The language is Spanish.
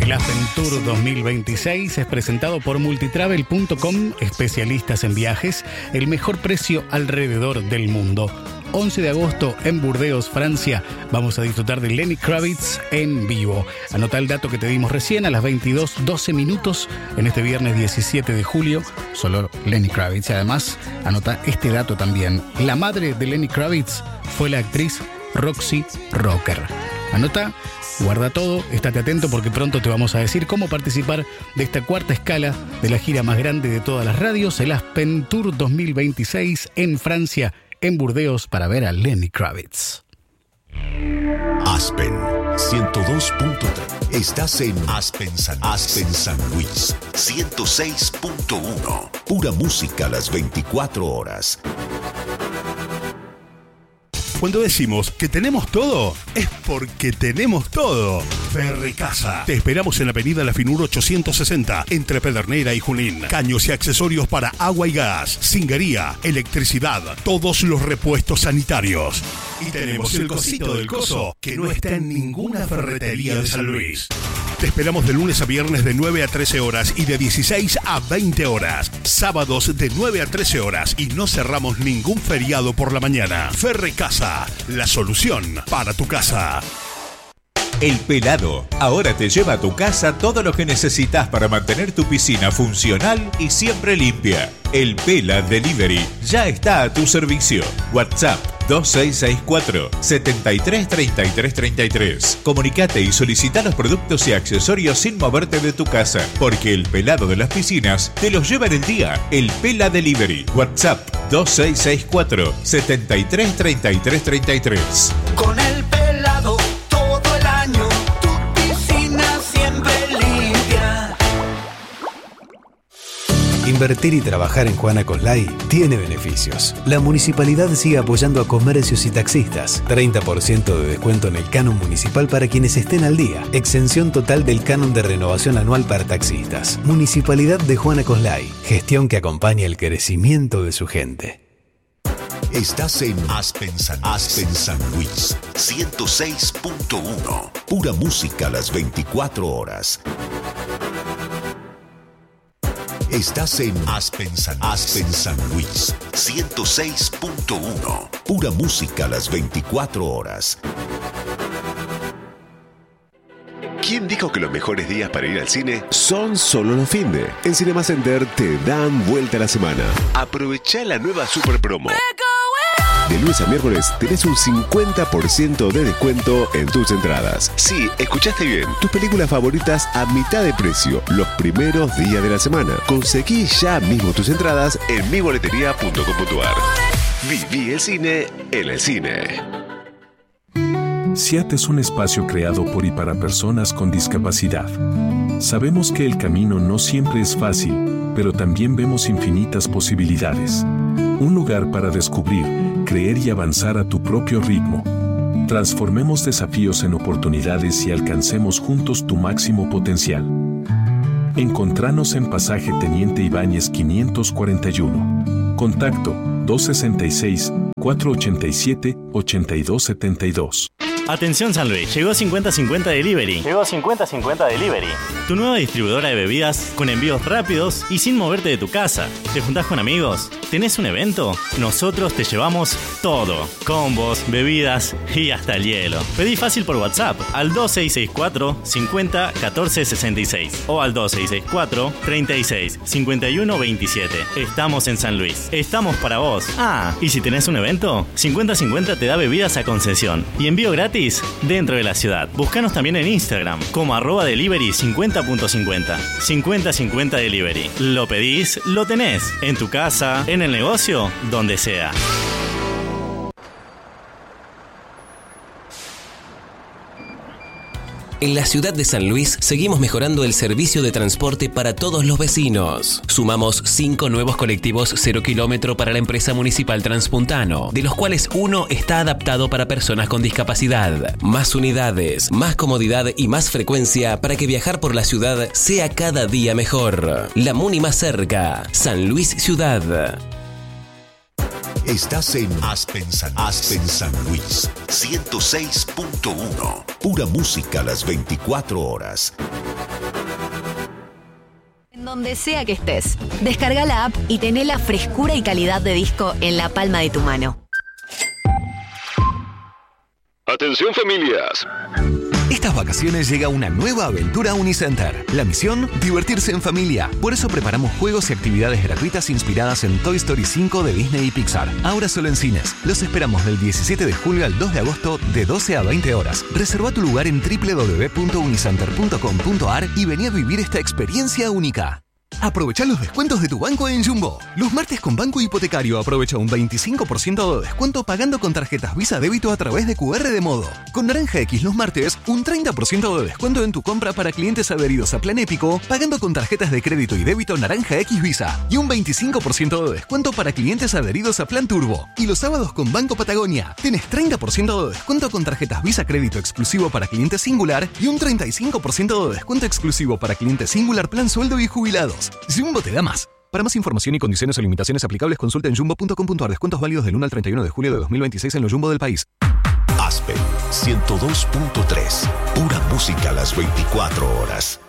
El Aspen Tour 2026 es presentado por multitravel.com, especialistas en viajes, el mejor precio alrededor del mundo. 11 de agosto en Burdeos, Francia, vamos a disfrutar de Lenny Kravitz en vivo. Anota el dato que te dimos recién a las 22:12 minutos en este viernes 17 de julio, solo Lenny Kravitz. Y además, anota este dato también. La madre de Lenny Kravitz fue la actriz Roxy Rocker. Anota, guarda todo, estate atento porque pronto te vamos a decir cómo participar de esta cuarta escala de la gira más grande de todas las radios, el Aspen Tour 2026 en Francia, en Burdeos, para ver a Lenny Kravitz. Aspen 102.3. Estás en Aspen San Luis 106.1. Pura música las 24 horas. Cuando decimos que tenemos todo, es porque tenemos todo. Ferricasa. Te esperamos en la avenida La Finur 860, entre Pedernera y Junín. Caños y accesorios para agua y gas, cinguería, electricidad, todos los repuestos sanitarios. Y tenemos el cosito del coso, que no está en ninguna ferretería de San Luis. Te esperamos de lunes a viernes de 9 a 13 horas y de 16 a 20 horas. Sábados de 9 a 13 horas y no cerramos ningún feriado por la mañana. Ferricasa, la solución para tu casa. El Pelado ahora te lleva a tu casa todo lo que necesitas para mantener tu piscina funcional y siempre limpia. El Pela Delivery ya está a tu servicio. WhatsApp 2664 733333. Comunicate y solicita los productos y accesorios sin moverte de tu casa, porque el pelado de las piscinas te los lleva en el día. El Pela Delivery. WhatsApp 2664 733333. Con el pelado todo el año, tu piscina siempre limpia. Invertir y trabajar en Juana Coslay tiene beneficios. La municipalidad sigue apoyando a comercios y taxistas. 30% de descuento en el canon municipal para quienes estén al día. Exención total del canon de renovación anual para taxistas. Municipalidad de Juana Coslay. Gestión que acompaña el crecimiento de su gente. Estás en Aspen San Luis 106.1. Pura música las 24 horas. Estás en Aspen San Luis 106.1. Pura música las 24 horas. ¿Quién dijo que los mejores días para ir al cine son solo los finde? En Cinema Center te dan vuelta a la semana. Aprovecha la nueva super promo. De lunes a miércoles tenés un 50% de descuento en tus entradas. Sí, escuchaste bien. Tus películas favoritas a mitad de precio los primeros días de la semana. Conseguí ya mismo tus entradas en miboletería.com.ar. Viví el cine en el cine. SIAT es un espacio creado por y para personas con discapacidad. Sabemos que el camino no siempre es fácil, pero también vemos infinitas posibilidades. Un lugar para descubrir, creer y avanzar a tu propio ritmo. Transformemos desafíos en oportunidades y alcancemos juntos tu máximo potencial. Encontranos en Pasaje Teniente Ibáñez 541. Contacto 266-487-8272. Atención San Luis, llegó 50-50 Delivery. Tu nueva distribuidora de bebidas con envíos rápidos y sin moverte de tu casa. ¿Te juntás con amigos? ¿Tenés un evento? Nosotros te llevamos todo. Combos, bebidas y hasta el hielo. Pedí fácil por WhatsApp al 2664 50 14 66 o al 2664 36 51 27. Estamos en San Luis. Estamos para vos. Ah, y si tenés un evento, 50-50 te da bebidas a concesión y envío gratis dentro de la ciudad. Búscanos también en Instagram como @delivery 50.50. 50-50 Delivery. Lo pedís, lo tenés. En tu casa, en el negocio, donde sea. En la ciudad de San Luis seguimos mejorando el servicio de transporte para todos los vecinos. Sumamos 5 nuevos colectivos 0 kilómetro para la empresa municipal Transpuntano, de los cuales uno está adaptado para personas con discapacidad. Más unidades, más comodidad y más frecuencia para que viajar por la ciudad sea cada día mejor. La Muni más cerca, San Luis Ciudad. Estás en Aspen San Luis 106.1. Pura música las 24 horas. donde sea que estés. Descarga la app y tené la frescura y calidad de disco en la palma de tu mano. Atención familias. Estas vacaciones llega una nueva aventura a Unicenter. La misión, divertirse en familia. Por eso preparamos juegos y actividades gratuitas inspiradas en Toy Story 5 de Disney y Pixar. Ahora solo en cines. Los esperamos del 17 de julio al 2 de agosto de 12 a 20 horas. Reserva tu lugar en www.unicenter.com.ar y vení a vivir esta experiencia única. Aprovecha los descuentos de tu banco en Jumbo. Los martes con Banco Hipotecario aprovecha un 25% de descuento pagando con tarjetas Visa Débito a través de QR de Modo. Con Naranja X los martes, un 30% de descuento en tu compra para clientes adheridos a Plan Épico pagando con tarjetas de crédito y débito Naranja X Visa. Y un 25% de descuento para clientes adheridos a Plan Turbo. Y los sábados con Banco Patagonia, tenés 30% de descuento con tarjetas Visa Crédito exclusivo para clientes Singular y un 35% de descuento exclusivo para clientes Singular Plan Sueldo y Jubilados. Jumbo te da más. Para más información y condiciones o limitaciones aplicables, consulta en jumbo.com.ar. Descuentos válidos del 1 al 31 de julio de 2026 en los Jumbo del país. Aspen 102.3. Pura música a las 24 horas.